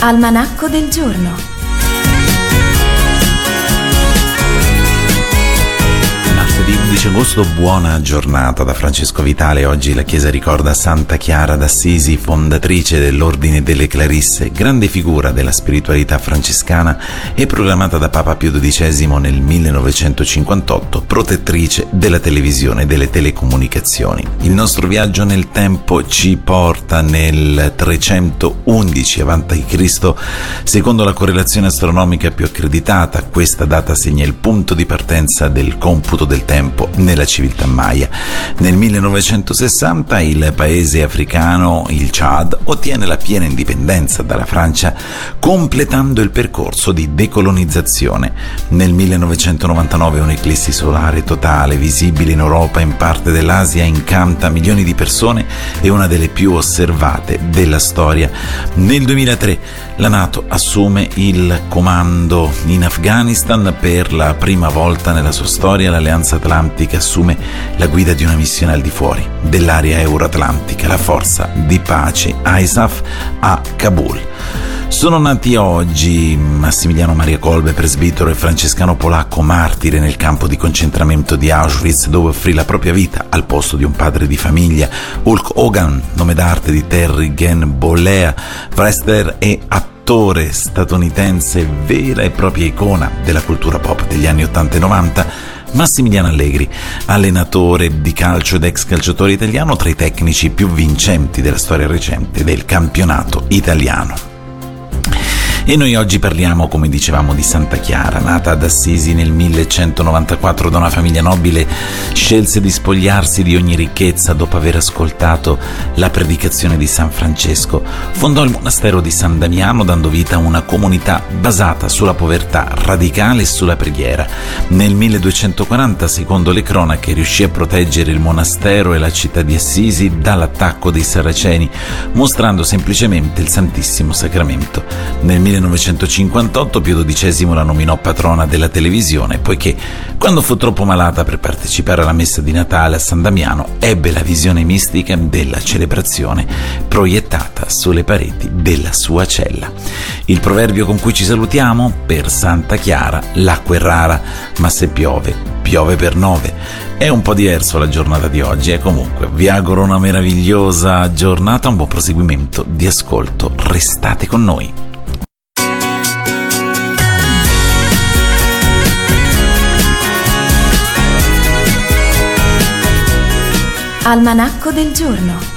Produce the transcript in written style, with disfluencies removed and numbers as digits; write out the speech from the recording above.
Almanacco del giorno. Martedì 11 agosto, buona giornata da Francesco Vitale. Oggi la Chiesa ricorda Santa Chiara d'Assisi, fondatrice dell'Ordine delle Clarisse, grande figura della spiritualità francescana e proclamata da Papa Pio XII nel 1958 protettrice della televisione e delle telecomunicazioni. Il nostro viaggio nel tempo ci porta nel 311 a.C. Secondo la correlazione astronomica più accreditata, questa data segna il punto di partenza del computo del tempo nella civiltà Maya. Nel 1960 il paese africano, il Chad, ottiene la piena indipendenza dalla Francia, completando il percorso di decolonizzazione. Nel 1999 un'eclissi solare totale, visibile in Europa e in parte dell'Asia, incanta milioni di persone e una delle più osservate della storia. Nel 2003 la NATO assume il comando in Afghanistan. Per la prima volta nella sua storia l'Alleanza Atlantica assume la guida di una missione al di fuori dell'area euroatlantica, la forza di pace ISAF a Kabul. Sono nati oggi Massimiliano Maria Kolbe, presbitero e francescano polacco, martire nel campo di concentramento di Auschwitz, dove offrì la propria vita al posto di un padre di famiglia. Hulk Hogan, nome d'arte di Terry Ginn Bollea, wrestler e attore statunitense, vera e propria icona della cultura pop degli anni 80 e 90. Massimiliano Allegri, allenatore di calcio ed ex calciatore italiano, tra i tecnici più vincenti della storia recente del campionato italiano. E noi oggi parliamo, come dicevamo, di Santa Chiara. Nata ad Assisi nel 1194 da una famiglia nobile, scelse di spogliarsi di ogni ricchezza dopo aver ascoltato la predicazione di San Francesco. Fondò il monastero di San Damiano, dando vita a una comunità basata sulla povertà radicale e sulla preghiera. Nel 1240, secondo le cronache, riuscì a proteggere il monastero e la città di Assisi dall'attacco dei Saraceni, mostrando semplicemente il Santissimo Sacramento. Nel 1958 Pio XII la nominò patrona della televisione, poiché quando fu troppo malata per partecipare alla messa di Natale a San Damiano ebbe la visione mistica della celebrazione proiettata sulle pareti della sua cella. Il proverbio con cui ci salutiamo: per Santa Chiara l'acqua è rara, ma se piove, piove per 9. È un po' diverso la giornata di oggi e comunque vi auguro una meravigliosa giornata, un buon proseguimento di ascolto. Restate con noi. Almanacco del giorno.